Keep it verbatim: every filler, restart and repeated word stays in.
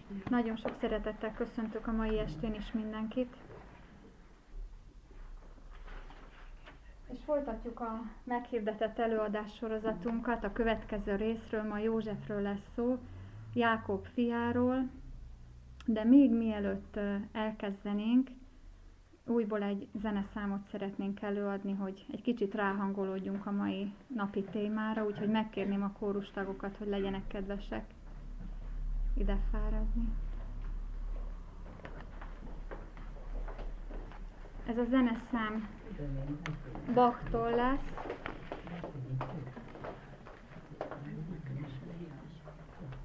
Nagyon sok szeretettel köszöntök a mai estén is mindenkit. És folytatjuk a meghirdetett előadás sorozatunkat. A következő részről ma Józsefről lesz szó, Jákob fiáról, de még mielőtt elkezdenénk, újból egy zeneszámot szeretnénk előadni, hogy egy kicsit ráhangolódjunk a mai napi témára, úgyhogy megkérném a kórustagokat, hogy legyenek kedvesek ide fáradni. Ez a zeneszám Bachtól lesz,